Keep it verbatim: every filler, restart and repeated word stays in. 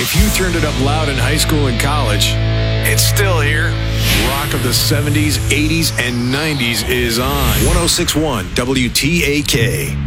If you turned it up loud in high school and college, it's still here. Rock of the seventies, eighties, and nineties is on. one oh six point one W T A K.